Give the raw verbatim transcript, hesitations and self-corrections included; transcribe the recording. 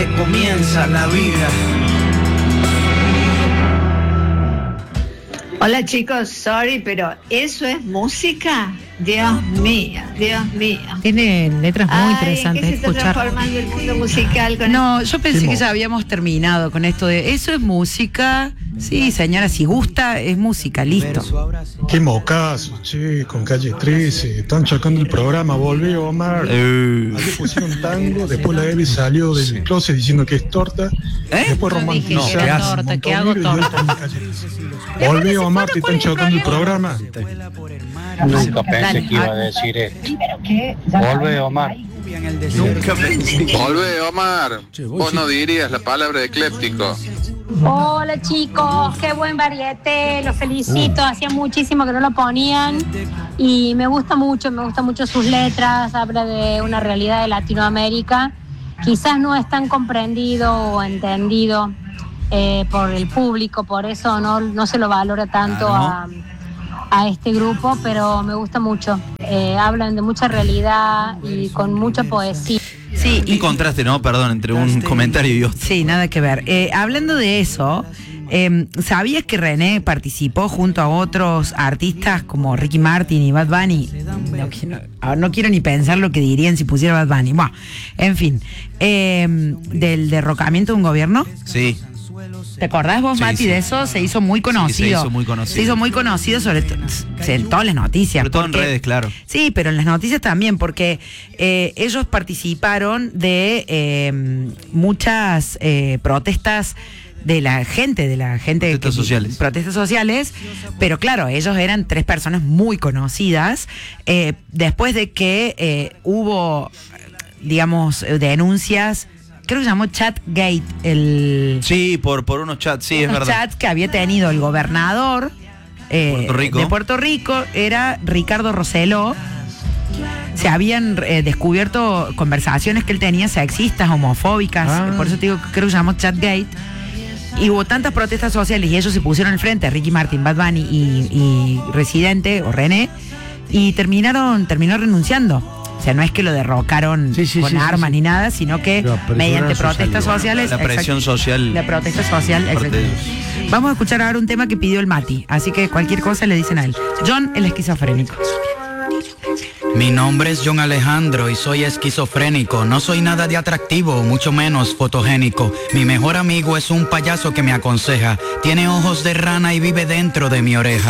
que comienza la vida. Hola chicos, sorry, pero ¿eso es música? Dios mío, Dios mío. Tiene letras muy Ay, interesantes ¿en de qué se está escuchar. transformando el mundo musical con No, yo pensé Timo. que ya habíamos terminado con esto de eso es música. Sí, señora, si gusta, es música, listo. Qué mocazo, che, con Calle trece. Están sacando el programa, volvió Omar. Eh. Ayer pusieron tango, después la Evi salió del closet diciendo que es torta. ¿Eh? Después No dije romantizó. que era un torta, montón que hago y hoy torta. están en Calle trece. Volvió Omar, te están sacando el programa. Nunca pensé Dale. que iba a decir esto. Volve, Omar. Nunca pensé. Volve, Omar. Vos no dirías la palabra ecléptico. Hola chicos, qué buen variete, los felicito, hacía muchísimo que no lo ponían y me gusta mucho, me gustan mucho sus letras, habla de una realidad de Latinoamérica, quizás no es tan comprendido o entendido eh, por el público, por eso no, no se lo valora tanto a, a este grupo, pero me gusta mucho, eh, hablan de mucha realidad y con mucha poesía. Sí, Un contraste, ¿no? Perdón, entre un comentario y otro. Sí, nada que ver. Eh, hablando de eso, eh, ¿sabías que René participó junto a otros artistas como Ricky Martin y Bad Bunny? No, quiero- ahora no quiero ni pensar lo que dirían si pusiera Bad Bunny. Bueno, en fin, eh, del derrocamiento de un gobierno. Sí. ¿Te acordás vos, Sí, Mati, sí. de eso? Se hizo muy conocido. se hizo muy conocido. Se hizo muy conocido sobre to- en todas las noticias. Sobre todo en porque- redes, claro. Sí, pero en las noticias también, porque eh, ellos participaron de eh, muchas eh, protestas de la gente, de la gente Protestas sociales. protestas sociales, pero claro, ellos eran tres personas muy conocidas, eh, después de que eh, hubo, digamos, eh, denuncias, creo que se llamó Chatgate, el Sí, por, por unos chats, sí, es unos verdad. chats que había tenido el gobernador eh, Puerto Rico. de Puerto Rico, era Ricardo Rosselló. Se habían eh, descubierto conversaciones que él tenía sexistas, homofóbicas, Ah. por eso te digo que creo que se llamó Chatgate. Y hubo tantas protestas sociales y ellos se pusieron al frente, Ricky Martin, Bad Bunny y, y Residente o René, y terminaron, terminó renunciando. O sea, no es que lo derrocaron Sí, sí, con sí, sí, armas sí. ni nada, sino que Lo apresuraron mediante a su protestas salida. sociales. La presión exacto, social. La protesta social, Parte de exacto. Vamos a escuchar ahora un tema que pidió el Mati, así que cualquier cosa le dicen a él. John, el esquizofrénico. Mi nombre es John Alejandro y soy esquizofrénico. No soy nada de atractivo, mucho menos fotogénico. Mi mejor amigo es un payaso que me aconseja. Tiene ojos de rana y vive dentro de mi oreja.